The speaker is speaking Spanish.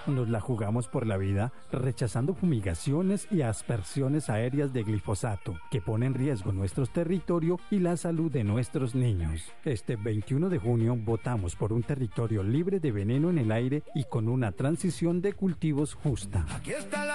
Nos la jugamos por la vida rechazando fumigaciones y aspersiones aéreas de glifosato que ponen en riesgo nuestro territorio y la salud de nuestros niños. Este 21 de junio votamos por un territorio libre de veneno en el aire y con una transición de cultivos justa. Aquí está la